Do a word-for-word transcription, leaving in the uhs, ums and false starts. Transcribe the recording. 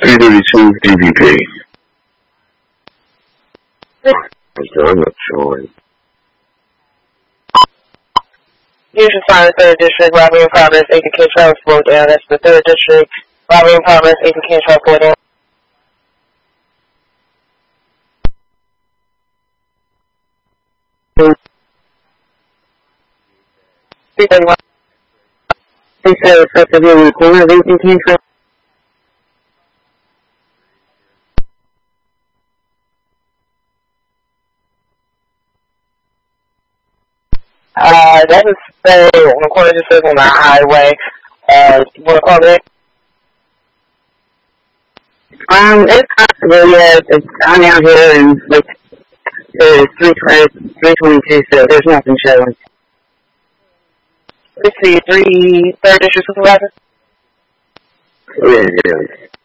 three thirty-two D V P. I'm not showing. Usually find the third district, robbery in progress, eight K Charles slowed down. That's the third district, robbery in progress, eight K Charles slowed down. three thirty-one. They said it's up to be in the corner of eight K Charles. Uh, that is stay on the corner district on the highway. Uh, you want to call it? Um, it's possible, yeah. It's, I'm out here and like there's three twenty-two, so there's nothing showing. Let's see, three third district supervisor. Yeah, yeah.